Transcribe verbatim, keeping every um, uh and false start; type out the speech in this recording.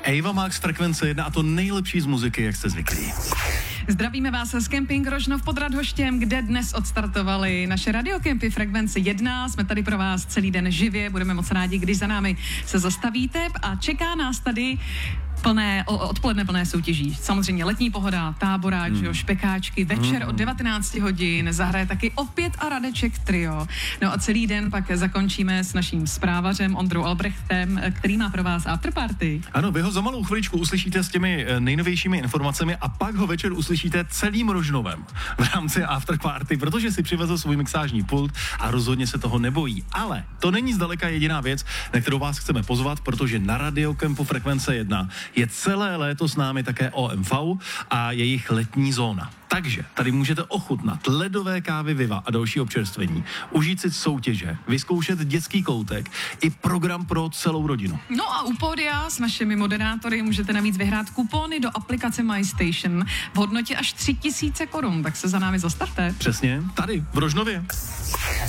Ava Max, Frekvence jedna a to nejlepší z muziky, jak jste zvyklí. Zdravíme vás z Camping Rožnov pod Radhoštěm, kde dnes odstartovaly naše radiokempy Frekvence jedna. Jsme tady pro vás celý den živě, budeme moc rádi, když za námi se zastavíte a čeká nás tady plné, odpoledne plné soutěží. Samozřejmě letní pohoda, táborák, mm. že jo, špekáčky, večer mm. od devatenáct hodin, zahraje taky opět a Radeček trio. No a celý den pak zakončíme s naším zprávařem Ondrou Albrechtem, který má pro vás afterparty. Ano, vy ho za malou chviličku uslyšíte s těmi nejnovějšími informacemi a pak ho večer uslyšíte celým Rožnovem v rámci afterparty, protože si přivezl svůj mixážní pult a rozhodně se toho nebojí. Ale to není zdaleka jediná věc, na kterou vás chceme pozvat, protože na radiokempu Frekvence jedna je celé léto s námi také O M V a jejich letní zóna. Takže tady můžete ochutnat ledové kávy Viva a další občerstvení, užít si soutěže, vyzkoušet dětský koutek i program pro celou rodinu. No a u pódia s našimi moderátory můžete navíc vyhrát kupony do aplikace MyStation v hodnotě až tři tisíce korun, tak se za námi zastavte. Přesně, tady v Rožnově.